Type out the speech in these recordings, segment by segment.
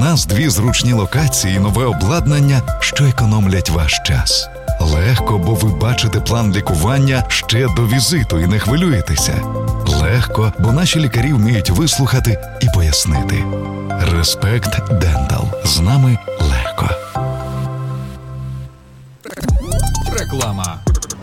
нас 2 зручні локації і нове обладнання, що економлять ваш час. Легко, бо ви бачите план лікування ще до візиту і не хвилюєтеся. Легко, бо наші лікарі вміють вислухати і пояснити. Респект Дентал. З нами легко. Реклама.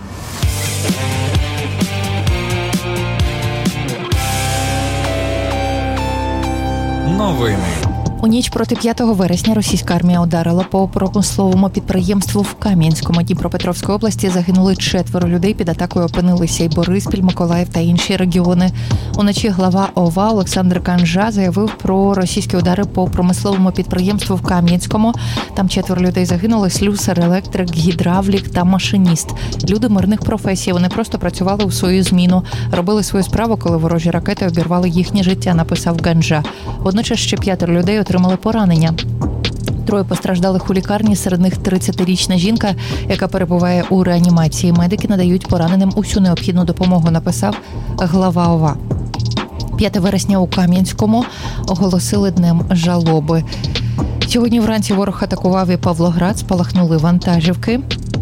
Новини. У ніч проти 5 вересня російська армія ударила по промисловому підприємству в Кам'янському Дніпропетровської області. Загинули 4 людей. Під атакою опинилися і Бориспіль, Миколаїв та інші регіони. Уночі глава ОВА Олександр Ганжа заявив про російські удари по промисловому підприємству в Кам'янському. Там 4 людей загинули: слюсар, електрик, гідравлік та машиніст. Люди мирних професій. Вони просто працювали у свою зміну. Робили свою справу, коли ворожі ракети обірвали їхнє життя, написав Ганжа. Водночас ще 5 людей отримали поранення. 3 постраждалих у лікарні, серед них 30-річна жінка, яка перебуває у реанімації. Медики надають пораненим усю необхідну допомогу, написав глава ОВА. 5 вересня у Кам'янському оголосили днем жалоби. Сьогодні вранці ворог атакував і Павлоград, спалахнули вантажівки.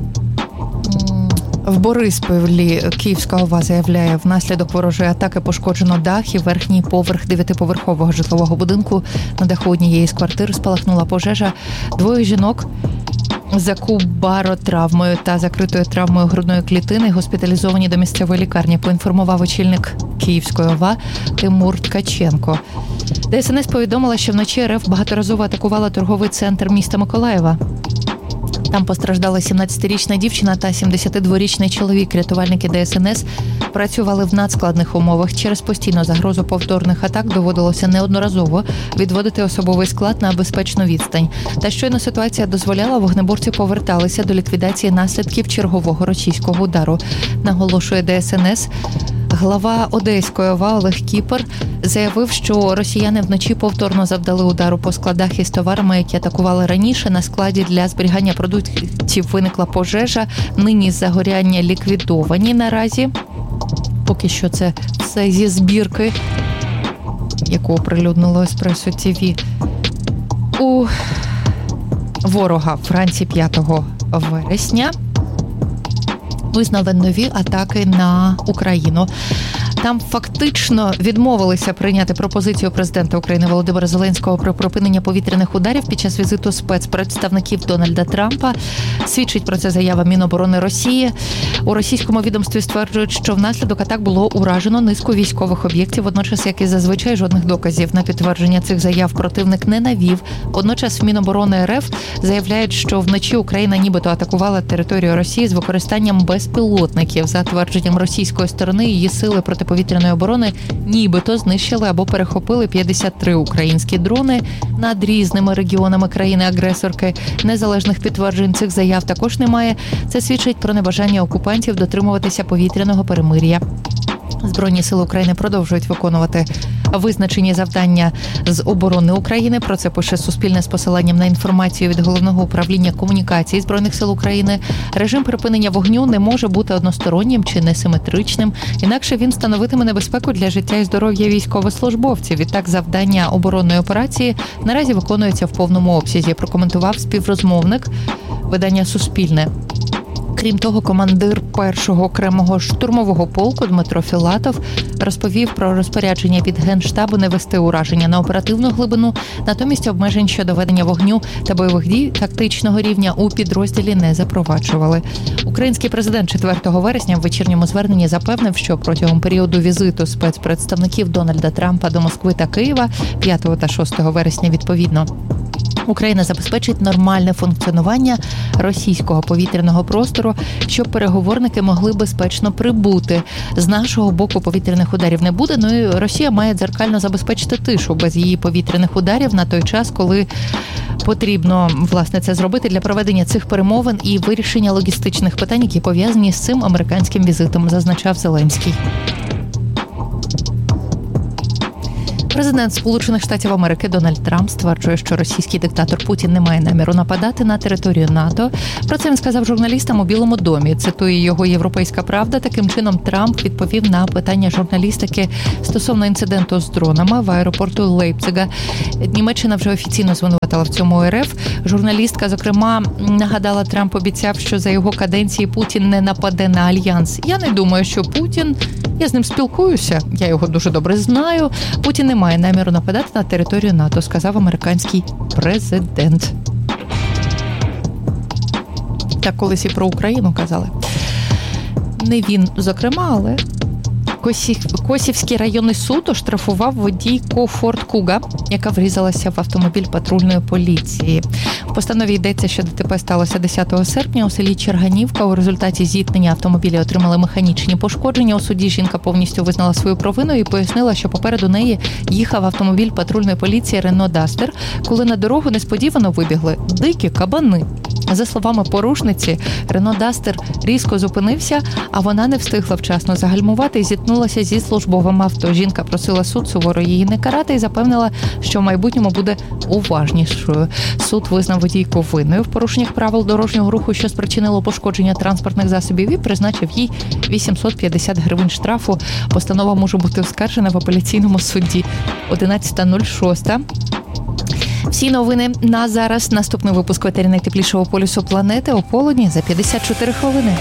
В Борисполі Київська ОВА заявляє, внаслідок ворожої атаки пошкоджено дах і верхній поверх 9-поверхового житлового будинку. На даху однієї з квартир спалахнула пожежа. 2 жінок з кубаротравмою та закритою травмою грудної клітини госпіталізовані до місцевої лікарні, поінформував очільник Київської ОВА Тимур Ткаченко. ДСНС повідомила, що вночі РФ багаторазово атакувала торговий центр міста Миколаєва. Там постраждала 17-річна дівчина та 72-річний чоловік. Рятувальники ДСНС працювали в надскладних умовах. Через постійну загрозу повторних атак доводилося неодноразово відводити особовий склад на безпечну відстань. Та щойно ситуація дозволяла, вогнеборці поверталися до ліквідації наслідків чергового російського удару, наголошує ДСНС. Глава Одеської ОВА Олег Кіпер заявив, що росіяни вночі повторно завдали удару по складах із товарами, які атакували раніше. На складі для зберігання продуктів виникла пожежа. Нині загоряння ліквідовані наразі. Поки що це все зі збірки, яку оприлюднило Еспресо ТВ. У ворога вранці 5 вересня визнали нові атаки на Україну. Там фактично відмовилися прийняти пропозицію президента України Володимира Зеленського про припинення повітряних ударів під час візиту спецпредставників Дональда Трампа. Свідчить про це заява Міноборони Росії. У російському відомстві стверджують, що внаслідок атак було уражено низку військових об'єктів. Водночас, як і зазвичай, жодних доказів на підтвердження цих заяв противник не навів. Водночас в Міноборони РФ заявляють, що вночі Україна нібито атакувала територію Росії з використанням безпілотників. За твердженням російської сторони, її сили протиповітряної оборони нібито знищили або перехопили 53 українські дрони над різними регіонами країни-агресорки. Незалежних підтверджень цих заяв також немає. Це свідчить про небажання окупантів дотримуватися повітряного перемир'я. Збройні сили України продовжують виконувати визначені завдання з оборони України. Про це пише Суспільне з посиланням на інформацію від Головного управління комунікації Збройних сил України. Режим припинення вогню не може бути одностороннім чи несиметричним, інакше він становитиме небезпеку для життя і здоров'я військовослужбовців. Відтак завдання оборонної операції наразі виконується в повному обсязі, прокоментував співрозмовник видання Суспільне. Крім того, командир 1-го окремого штурмового полку Дмитро Філатов розповів про розпорядження від Генштабу не вести ураження на оперативну глибину, натомість обмежень щодо ведення вогню та бойових дій тактичного рівня у підрозділі не запроваджували. Український президент 4 вересня в вечірньому зверненні запевнив, що протягом періоду візиту спецпредставників Дональда Трампа до Москви та Києва 5 та 6 вересня відповідно, Україна забезпечить нормальне функціонування російського повітряного простору, щоб переговорники могли безпечно прибути. З нашого боку повітряних ударів не буде, і Росія має дзеркально забезпечити тишу без її повітряних ударів на той час, коли потрібно, власне, це зробити для проведення цих перемовин і вирішення логістичних питань, які пов'язані з цим американським візитом, зазначав Зеленський. Президент Сполучених Штатів Америки Дональд Трамп стверджує, що російський диктатор Путін не має наміру нападати на територію НАТО. Про це він сказав журналістам у Білому домі. Цитує його «Європейська правда». Таким чином Трамп відповів на питання журналістики стосовно інциденту з дронами в аеропорту Лейпцига. Німеччина вже офіційно звинуватила в цьому РФ. Журналістка, зокрема, нагадала, Трамп обіцяв, що за його каденції Путін не нападе на Альянс. Я не думаю, що Путін... Я з ним спілкуюся, я його дуже добре знаю. Путін не має наміру нападати на територію НАТО, сказав американський президент. Так колись і про Україну казали. Не він, зокрема, але Косівський районний суд оштрафував водійку Форд Куга, яка врізалася в автомобіль патрульної поліції. В постанові йдеться, що ДТП сталося 10 серпня у селі Черганівка. У результаті зіткнення автомобілі отримали механічні пошкодження. У суді жінка повністю визнала свою провину і пояснила, що попереду неї їхав автомобіль патрульної поліції Рено Дастер, коли на дорогу несподівано вибігли дикі кабани. За словами порушниці, Рено Дастер різко зупинився, а вона не встигла вчасно загальмувати і зіткнулася зі службовим авто. Жінка просила суд суворо її не карати і запевнила, що в майбутньому буде уважнішою. Суд визнав водійку винною в порушеннях правил дорожнього руху, що спричинило пошкодження транспортних засобів, і призначив їй 850 гривень штрафу. Постанова може бути оскаржена в апеляційному суді. 11.06. Всі новини на зараз. Наступний випуск «Етері найтеплішого полюсу планети» о полудні за 54 хвилини.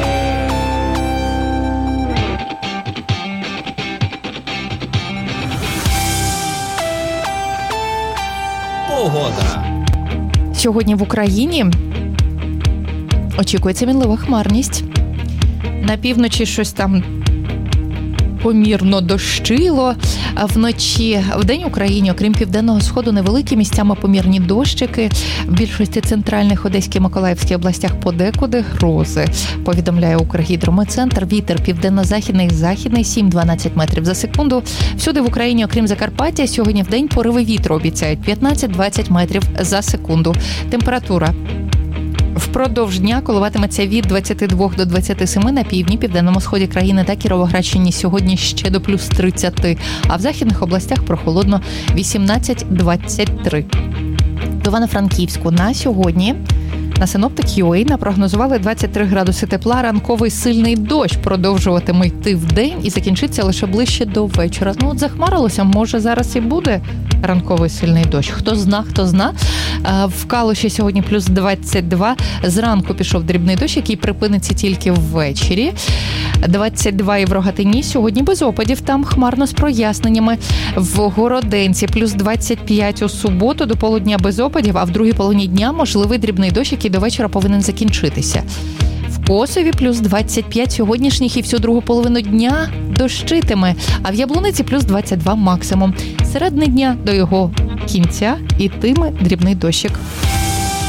Погода. Сьогодні в Україні очікується мінлива хмарність. На півночі щось там помірно дощило. Вночі, вдень в Україні, окрім південного сходу, невеликі місцями помірні дощики. В більшості центральних Одеській, Миколаївській областях подекуди грози. Повідомляє Укргідрометцентр. Вітер південно-західний, західний 7-12 метрів за секунду. Всюди в Україні, окрім Закарпаття, сьогодні вдень пориви вітру обіцяють 15-20 метрів за секунду. Температура впродовж дня коливатиметься від 22 до 27 на півдні, південному сході країни та Кіровоградщині сьогодні ще до плюс 30, а в західних областях прохолодно 18-23. В Івано-Франківську на сьогодні на Синоптик.UA напрогнозували 23 градуси тепла. Ранковий сильний дощ продовжуватиме йти вдень і закінчиться лише ближче до вечора. Ну, от захмарилося, може зараз і буде ранковий сильний дощ. Хто зна. В Калуші сьогодні плюс 22. Зранку пішов дрібний дощ, який припиниться тільки ввечері. 22 і в Рогатині. Сьогодні без опадів, там хмарно з проясненнями. В Городенці плюс 25 у суботу, до полудня без опадів, а в другій половині дня можливий дрібний дощ, який до вечора повинен закінчитися. В Косові плюс 25 сьогоднішніх і всю другу половину дня дощитиме, а в Яблуниці плюс 22 максимум. Середини дня до його кінця ітиме дрібний дощик.